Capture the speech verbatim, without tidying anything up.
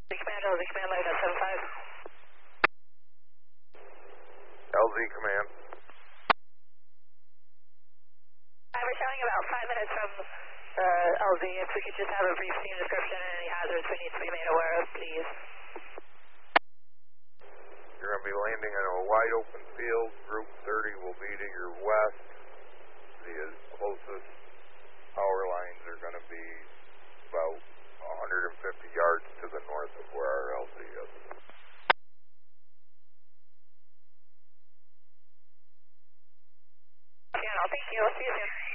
Command, L Z Command, light at seven five. L Z Command. Hi, we're showing about five minutes from uh, L Z. If we could just have a brief scene description and any hazards we need to be made aware of, please. You're going to be landing in a wide open field. Group thirty will be to your west. The closest power lines are going to be about one hundred fifty yards to the north of where our L Z is. Channel, thank you. See you soon.